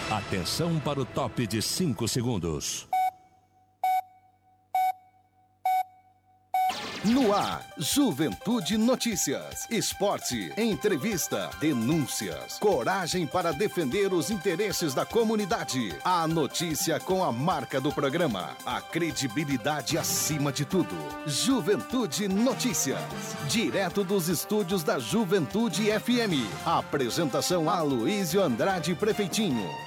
Atenção para o top de 5 segundos. No ar, Juventude Notícias, esporte, entrevista, denúncias, coragem para defender os interesses da comunidade. A notícia com a marca do programa, a credibilidade acima de tudo. Juventude Notícias, direto dos estúdios da Juventude FM. Apresentação Aloísio Andrade Prefeitinho.